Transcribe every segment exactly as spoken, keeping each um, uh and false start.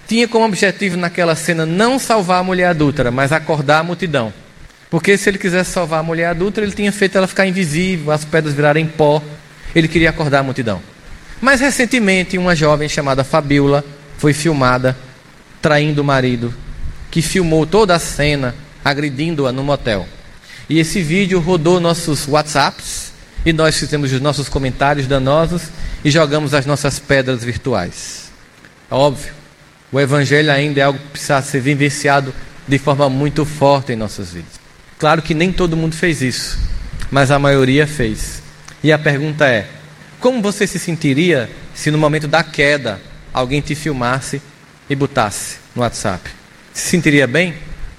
tinha como objetivo naquela cena não salvar a mulher adúltera, mas acordar a multidão. Porque se ele quisesse salvar a mulher adúltera, ele tinha feito ela ficar invisível, as pedras virarem pó. Ele queria acordar a multidão. Mas recentemente uma jovem chamada Fabiola foi filmada traindo o marido, que filmou toda a cena agredindo-a no motel. E esse vídeo rodou nossos WhatsApps e nós fizemos os nossos comentários danosos e jogamos as nossas pedras virtuais. Óbvio, o evangelho ainda é algo que precisa ser vivenciado de forma muito forte em nossas vidas. Claro que nem todo mundo fez isso, mas a maioria fez. E a pergunta é: como você se sentiria se no momento da queda alguém te filmasse e botasse no WhatsApp? Se sentiria bem?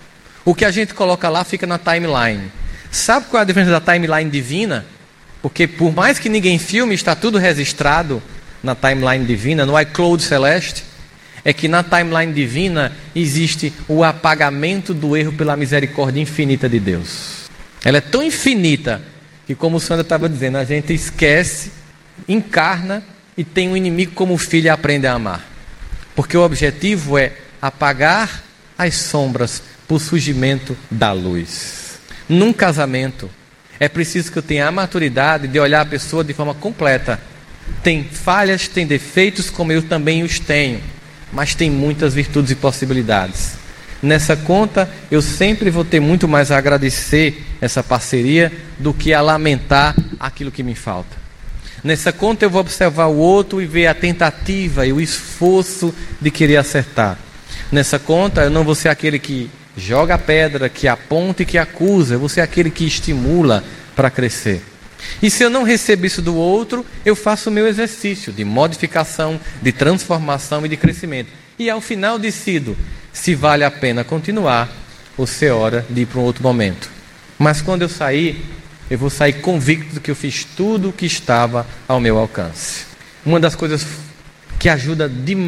O que a gente coloca lá fica na timeline. Sabe qual é a diferença da timeline divina? Porque por mais que ninguém filme, está tudo registrado na timeline divina, no iCloud celeste. É que na timeline divina existe o apagamento do erro pela misericórdia infinita de Deus. Ela é tão infinita que, como o Sandra estava dizendo, a gente esquece, encarna e tem um inimigo como filho e aprende a amar. Porque o objetivo é apagar as sombras por surgimento da luz. Num casamento, é preciso que eu tenha a maturidade de olhar a pessoa de forma completa. Tem falhas, tem defeitos, como eu também os tenho, mas tem muitas virtudes e possibilidades. Nessa conta, eu sempre vou ter muito mais a agradecer essa parceria do que a lamentar aquilo que me falta. Nessa conta, eu vou observar o outro e ver a tentativa e o esforço de querer acertar. Nessa conta, eu não vou ser aquele que joga a pedra, que aponta e que acusa. Eu vou ser aquele que estimula para crescer. E se eu não recebo isso do outro, eu faço o meu exercício de modificação, de transformação e de crescimento. E ao final decido se vale a pena continuar ou se é hora de ir para um outro momento. Mas quando eu sair, eu vou sair convicto de que eu fiz tudo o que estava ao meu alcance. Uma das coisas que ajuda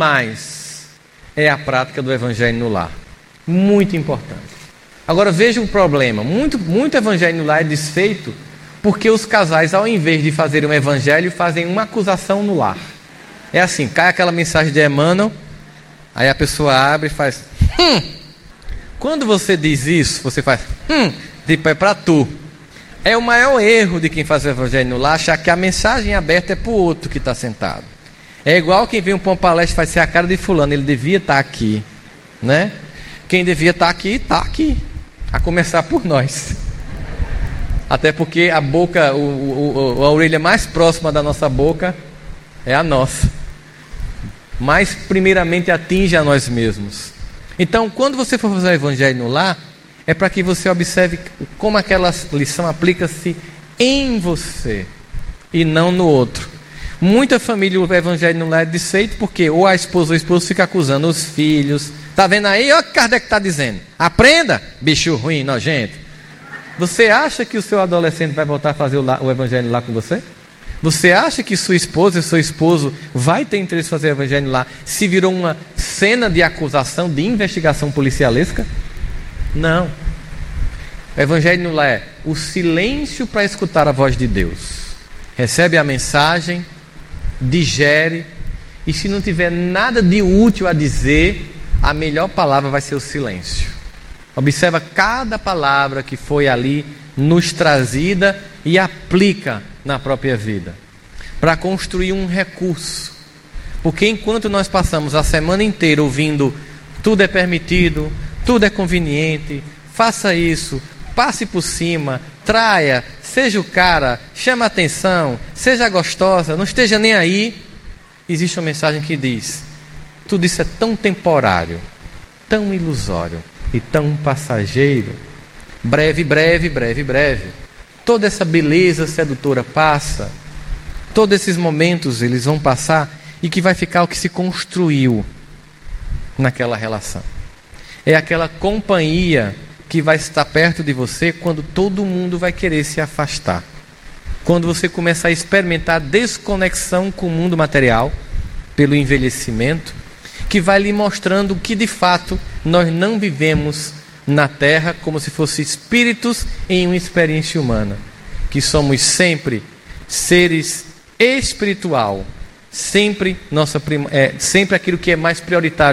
demais é a prática do evangelho no lar. Muito importante. Agora veja um problema. Muito, muito evangelho no lar é desfeito porque os casais, ao invés de fazerem um evangelho, fazem uma acusação no lar. É assim, cai aquela mensagem de Emmanuel, aí a pessoa abre e faz hum. Quando você diz isso, você faz hum, tipo, é para tu. É o maior erro de quem faz o evangelho no lar, achar que a mensagem aberta é para o outro que está sentado. É igual quem vem para uma palestra e faz ser a cara de fulano, ele devia estar aqui, né? Quem devia estar aqui, está aqui. A começar por nós. Até porque a boca, o, o, a orelha mais próxima da nossa boca é a nossa. Mas primeiramente atinge a nós mesmos. Então, quando você for fazer o evangelho no lar, é para que você observe como aquela lição aplica-se em você e não no outro. Muita família, o evangelho no lar é desfeito porque ou a esposa ou o esposo fica acusando os filhos. Está vendo aí? Olha o que Kardec está dizendo. Aprenda, bicho ruim, nojento. Você acha que o seu adolescente vai voltar a fazer o, o evangelho lá com você? Você acha que sua esposa e seu esposo vai ter interesse em fazer o evangelho lá se virou uma cena de acusação, de investigação policialesca? Não. O evangelho no lar é o silêncio para escutar a voz de Deus. Recebe a mensagem, digere, e se não tiver nada de útil a dizer, a melhor palavra vai ser o silêncio. Observa cada palavra que foi ali nos trazida e aplica na própria vida, para construir um recurso. Porque enquanto nós passamos a semana inteira ouvindo tudo é permitido, tudo é conveniente, faça isso, passe por cima, traia, seja o cara, chama atenção, seja gostosa, não esteja nem aí, existe uma mensagem que diz: tudo isso é tão temporário, tão ilusório e tão passageiro. Breve, breve, breve, breve. Toda essa beleza sedutora passa. Todos esses momentos eles vão passar e que vai ficar o que se construiu naquela relação. É aquela companhia que vai estar perto de você quando todo mundo vai querer se afastar. Quando você começar a experimentar desconexão com o mundo material pelo envelhecimento, que vai lhe mostrando que de fato nós não vivemos na Terra como se fossem espíritos em uma experiência humana, que somos sempre seres espiritual, sempre, nossa, é, sempre aquilo que é mais prioritário